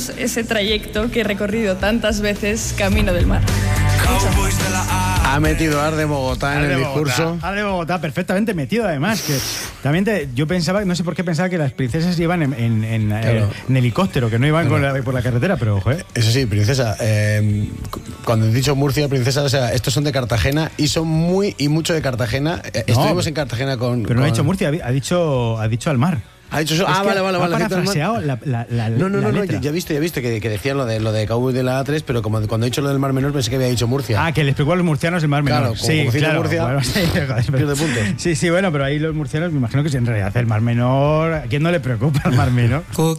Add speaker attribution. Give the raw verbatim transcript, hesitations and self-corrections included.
Speaker 1: todos ese trayecto que he recorrido tantas veces camino del mar.
Speaker 2: Ha metido Ar de Bogotá en
Speaker 3: Ar de
Speaker 2: el
Speaker 3: Bogotá,
Speaker 2: discurso.
Speaker 3: Ar de Bogotá, perfectamente metido además. Que también te- yo pensaba, no sé por qué pensaba que las princesas iban en, en, en,
Speaker 2: Claro.
Speaker 3: eh, en helicóptero, que no iban con la- por la carretera, pero joder.
Speaker 2: Eso sí, princesa, eh, cu- cuando he dicho Murcia, princesa, o sea, estos son de Cartagena y son muy y mucho de Cartagena. Eh,
Speaker 3: No,
Speaker 2: Estuvimos en Cartagena con...
Speaker 3: Pero no ha
Speaker 2: con-
Speaker 3: dicho Murcia, ha dicho, ha dicho al mar.
Speaker 2: Ha dicho eso.
Speaker 3: Es
Speaker 2: Ah,
Speaker 3: que
Speaker 2: vale, vale,
Speaker 3: ha
Speaker 2: vale.
Speaker 3: parafraseado la, la, la,
Speaker 2: No, no,
Speaker 3: la
Speaker 2: no, no,
Speaker 3: letra.
Speaker 2: ya, ya he visto, ya he visto que, que decían lo de lo de Cowboy de la A tres, pero como cuando he dicho lo del Mar Menor pensé que había dicho Murcia.
Speaker 3: Ah, que le explicó a los murcianos el mar menor.
Speaker 2: Claro, como
Speaker 3: sí,
Speaker 2: cocina
Speaker 3: claro.
Speaker 2: Murcia,
Speaker 3: Bueno, sí, joder, pero-
Speaker 2: pierde puntos.
Speaker 3: Sí, sí, bueno, pero ahí los murcianos me imagino que si en realidad el mar menor, ¿a quién no le preocupa el mar menor?